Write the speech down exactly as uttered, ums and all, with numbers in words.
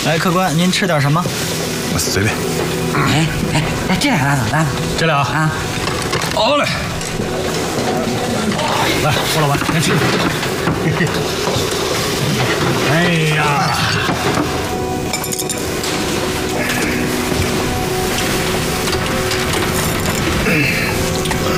来，客官，您吃点什么？ 我随便。 哎哎哎，这俩来了来了， 这俩啊。 好嘞。 来，郭老板，先吃。